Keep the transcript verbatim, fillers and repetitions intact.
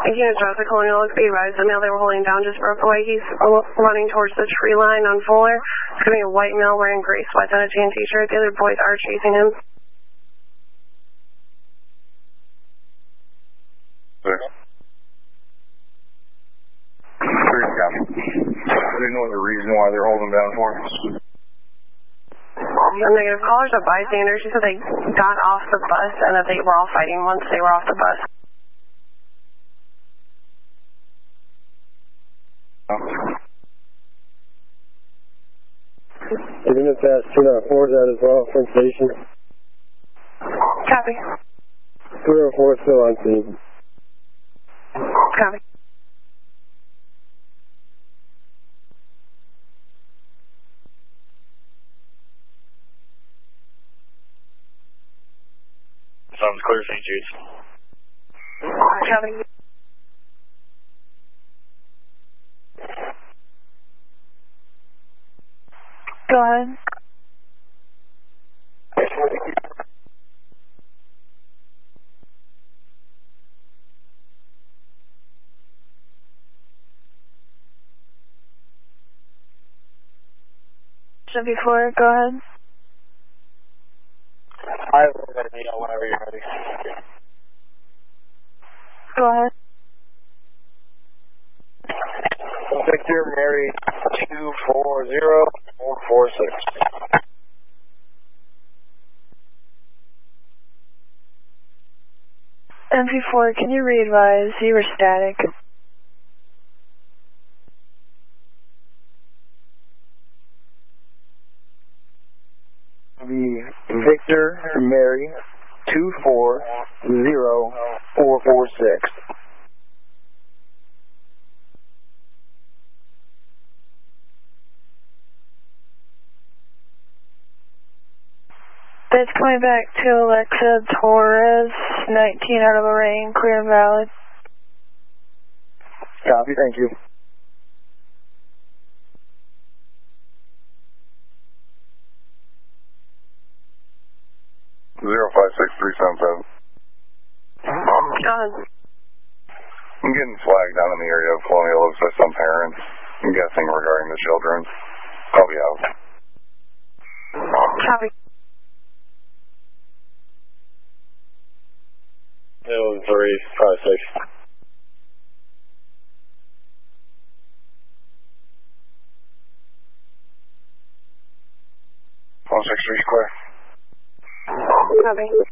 Unit traffic, Colonial Oaks, be advised, the male they were holding down just broke away. He's running towards the tree line on Fuller. It's going to be a white male wearing gray sweats and a tan t-shirt. The other boys are chasing him. Six. Three, copy. I didn't know the reason why they're holding down for us. A negative. Caller's a bystander. She said they got off the bus and that they were all fighting once they were off the bus. Even if that's two nine four, that as well, from station. Copy. three oh four still on scene. Copy. Sounds clear, Saint Jude's. Copy. Go ahead. Before, go ahead. I will let me know whenever you're ready. Go ahead. Victor, Mary, two four zero four four six. M P four, can you re-advise? You were static. The Victor, Mary, two four zero four four six. That's coming back to Alexa Torres, nineteen out of Lorraine, clear and valid. Copy, thank you. Zero five six three seven seven. John. I'm getting flagged down in the area of Colonial Oaks by some parents. I'm guessing regarding the children. I'll be out. Copy. Zero three five six. One six three square. Copy.